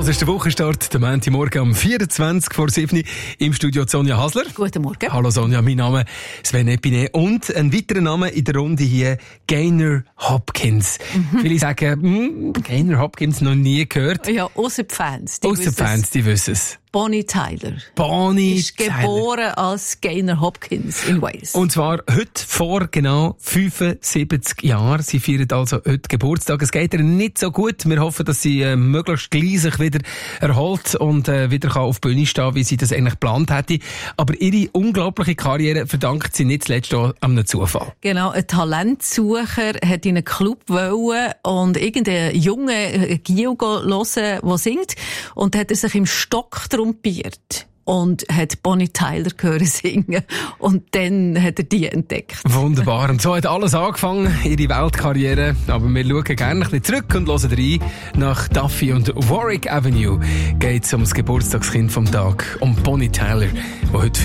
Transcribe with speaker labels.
Speaker 1: Das ist der Wochenstart, der Montagmorgen um 24:07 im Studio Sonja Hasler.
Speaker 2: Guten Morgen.
Speaker 1: Hallo Sonja, mein Name ist Sven Epine und ein weiterer Name in der Runde hier, Gaynor Hopkins. Viele sagen, Gaynor Hopkins noch nie gehört.
Speaker 2: Ja, ausser die Fans.
Speaker 1: Die wissen es.
Speaker 2: Bonnie Tyler.
Speaker 1: Bonnie
Speaker 2: ist geboren als Gaynor Hopkins in Wales.
Speaker 1: Und zwar heute vor genau 75 Jahren. Sie feiert also heute Geburtstag. Es geht ihr nicht so gut. Wir hoffen, dass sie möglichst gleich sich wieder erholt und wieder auf die Bühne stehen, wie sie das eigentlich geplant hätte. Aber ihre unglaubliche Karriere verdankt sie nicht zuletzt auch einem Zufall.
Speaker 2: Genau, ein Talentsucher hat in einen Club wollen und irgendein Junge Gio hören, der singt, und hat er sich im Stock trompiert und hat Bonnie Tyler hören singen. Und dann hat er die entdeckt.
Speaker 1: Wunderbar. Und so hat alles angefangen, ihre Weltkarriere. Aber wir schauen gerne ein bisschen zurück und hören rein. Nach Duffy und Warwick Avenue geht es um das Geburtstagskind vom Tag, um Bonnie Tyler, die heute